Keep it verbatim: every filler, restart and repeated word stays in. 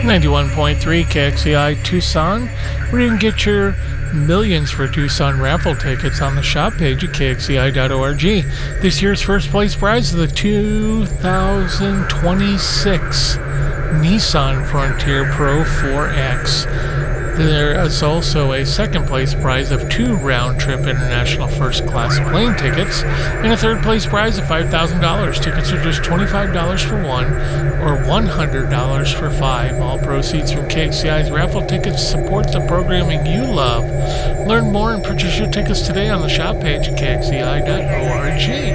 ninety-one point three K X E I Tucson, where you can get your millions for Tucson raffle tickets on the shop page at K X E I dot org. This year's first place prize is the two thousand twenty-six Nissan Frontier Pro four X. There is also a second place prize of two round-trip international first-class plane tickets and a third place prize of five thousand dollars. Tickets are just twenty-five dollars for one or one hundred dollars for five. All proceeds from K X E I's raffle tickets support the programming you love. Learn more and purchase your tickets today on the shop page at K X E I dot org.